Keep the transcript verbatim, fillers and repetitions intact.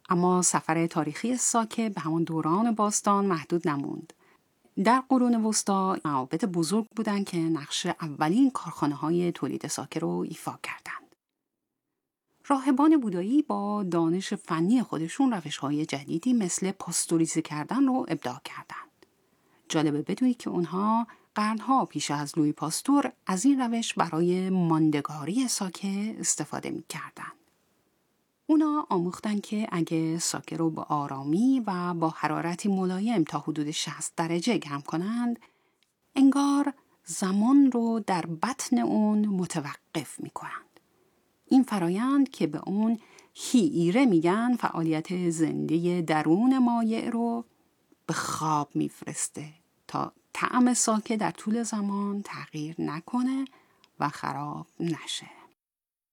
اما سفر تاریخی ساکه به همون دوران باستان محدود نموند. در قرون وسطا معابد بزرگ بودند که نقش اولین کارخانه‌های تولید ساکه رو ایفا کردند. راهبان بودایی با دانش فنی خودشون روش‌های جدیدی مثل پاستوریزه کردن رو ابداع کردند. جالبه بدونید که اونها قرنها پیش از لویی پاستور از این روش برای ماندگاری ساکه استفاده می‌کردند. اونا آموختن که اگه ساکه رو با آرامی و با حرارتی ملایم تا حدود شصت درجه گرم کنند، انگار زمان رو در بطن اون متوقف می‌کنند. این فرایند که به اون هیئیره میگن فعالیت زنده درون مایع رو به خواب میفرسته تا طعم ساکه در طول زمان تغییر نکنه و خراب نشه.